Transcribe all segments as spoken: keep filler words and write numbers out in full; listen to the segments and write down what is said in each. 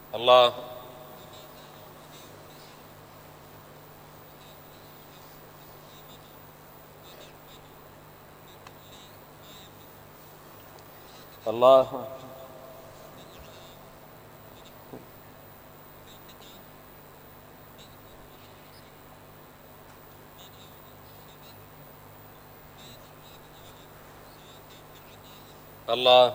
الله الله الله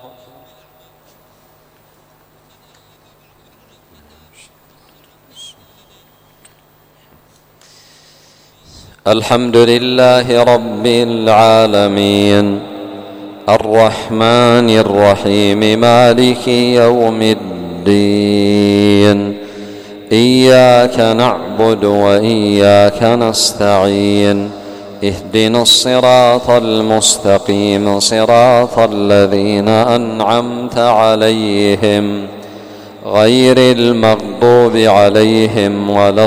الحمد لله رب العالمين الرحمن الرحيم مالك يوم الدين إياك نعبد وإياك نستعين اهدنا الصراط المستقيم صراط الذين أنعمت عليهم غير المغضوب عليهم ولا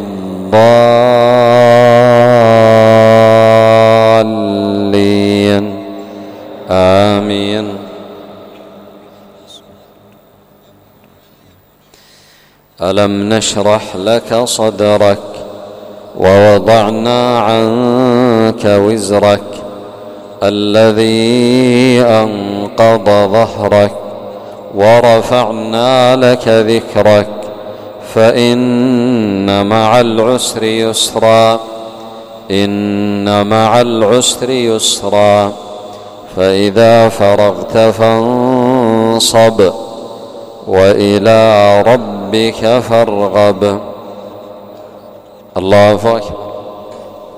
الضالين آمين. ألم نشرح لك صدرك ووضعنا عنك وزرك الذي أنقض ظهرك ورفعنا لك ذكرك فإن مع العسر يسرا إن مع العسر يسرا فإذا فرغت فانصب وإلى ربك فارغب. الله أكبر.